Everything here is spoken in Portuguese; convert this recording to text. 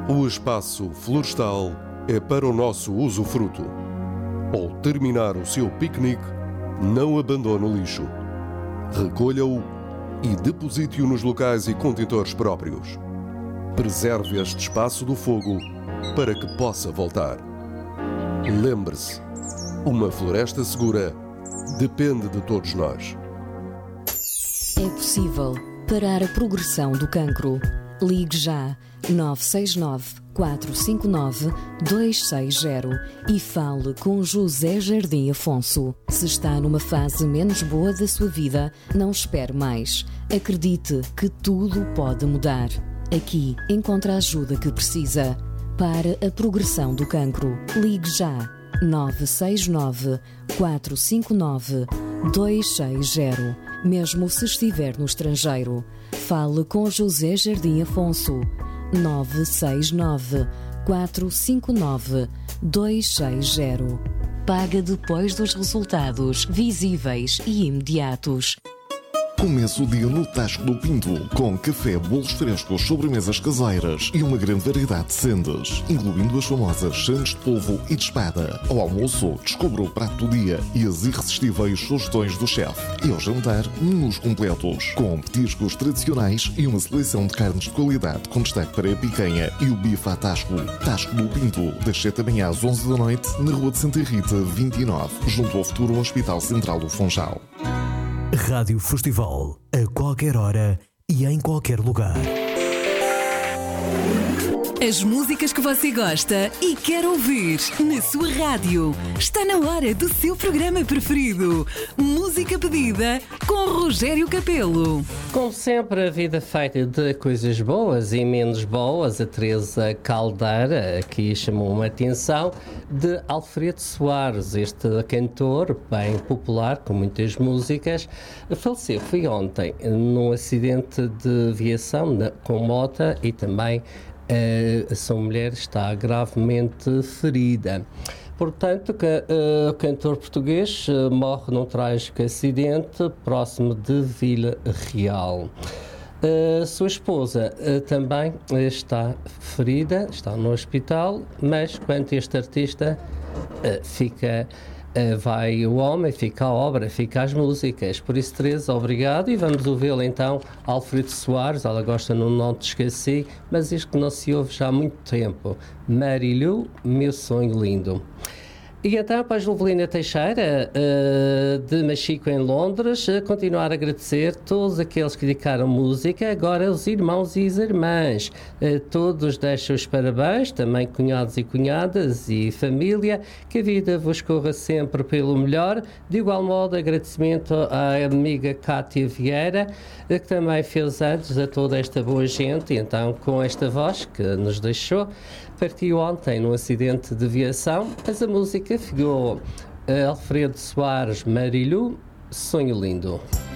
O espaço florestal é para o nosso usufruto. Ao terminar o seu piquenique, não abandone o lixo. Recolha-o e deposite-o nos locais e contentores próprios. Preserve este espaço do fogo para que possa voltar. Lembre-se, uma floresta segura depende de todos nós. É possível parar a progressão do cancro. Ligue já 969 459 260 e fale com José Jardim Afonso. Se está numa fase menos boa da sua vida, não espere mais. Acredite que tudo pode mudar. Aqui encontra a ajuda que precisa. Para a progressão do cancro, ligue já 969 459 260. Mesmo se estiver no estrangeiro, fale com José Jardim Afonso. 969 459 260. Paga depois dos resultados visíveis e imediatos. Comece o dia no Tasco do Pinto, com café, bolos frescos, sobremesas caseiras e uma grande variedade de sendas, incluindo as famosas sandes de polvo e de espada. Ao almoço, descubra o prato do dia e as irresistíveis sugestões do chefe. E ao jantar, menus completos, com petiscos tradicionais e uma seleção de carnes de qualidade, com destaque para a picanha e o bife à Tasco. Tasco do Pinto, das 7 da manhã às 11 da noite, na Rua de Santa Rita, 29, junto ao futuro Hospital Central do Funchal. Rádio Festival, a qualquer hora e em qualquer lugar. As músicas que você gosta e quer ouvir na sua rádio. Está na hora do seu programa preferido. Música pedida com Rogério Capelo. Como sempre, a vida feita de coisas boas e menos boas. A Teresa Caldeira aqui chamou uma atenção de Alfredo Soares, este cantor bem popular, com muitas músicas. Faleceu, foi ontem, num acidente de viação com mota e também a sua mulher está gravemente ferida. Portanto, o cantor português morre num trágico acidente próximo de Vila Real. A sua esposa também está ferida, está no hospital, mas quanto este artista vai o homem, fica a obra, fica as músicas. Por isso, Teresa, obrigado. E vamos ouvi-lo então, Alfredo Soares. Ela gosta no Não Te Esqueci, mas isto que não se ouve já há muito tempo. Marilu, Meu Sonho Lindo. E então, para a Jovelina Teixeira, de Machico em Londres, continuar a agradecer todos aqueles que dedicaram música, agora os irmãos e as irmãs. Todos deixam os parabéns, também cunhados e cunhadas e família, que a vida vos corra sempre pelo melhor. De igual modo, agradecimento à amiga Cátia Vieira, que também fez antes a toda esta boa gente, e então com esta voz que nos deixou. Partiu ontem num acidente de viação, mas a música ficou Alfredo Soares, Marilu, Sonho Lindo.